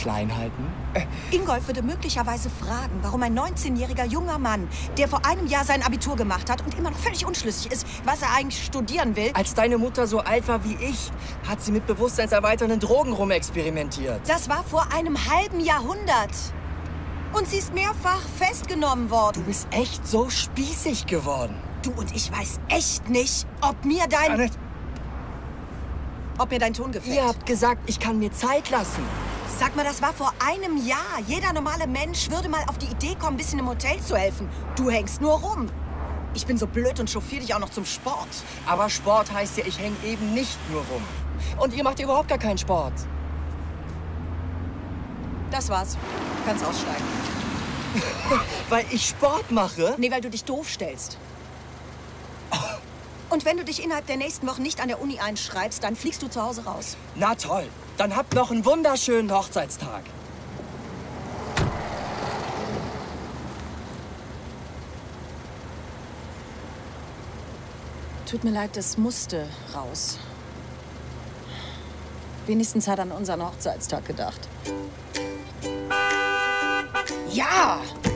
klein halten? Ingolf würde möglicherweise fragen, warum ein 19-jähriger junger Mann, der vor einem Jahr sein Abitur gemacht hat und immer noch völlig unschlüssig ist, was er eigentlich studieren will. Als deine Mutter so alt war wie ich, hat sie mit bewusstseinserweiternden Drogen rumexperimentiert. Das war vor einem halben Jahrhundert. Und sie ist mehrfach festgenommen worden. Du bist echt so spießig geworden. Du und ich weiß echt nicht, ob mir dein Ton gefällt. Ihr habt gesagt, ich kann mir Zeit lassen. Sag mal, das war vor einem Jahr. Jeder normale Mensch würde mal auf die Idee kommen, ein bisschen im Hotel zu helfen. Du hängst nur rum. Ich bin so blöd und chauffiere dich auch noch zum Sport. Aber Sport heißt ja, ich hänge eben nicht nur rum. Und ihr macht überhaupt gar keinen Sport. Das war's. Du kannst aussteigen. Weil ich Sport mache? Nee, weil du dich doof stellst. Und wenn du dich innerhalb der nächsten Wochen nicht an der Uni einschreibst, dann fliegst du zu Hause raus. Na toll. Dann habt noch einen wunderschönen Hochzeitstag. Tut mir leid, das musste raus. Wenigstens hat er an unseren Hochzeitstag gedacht. Ja!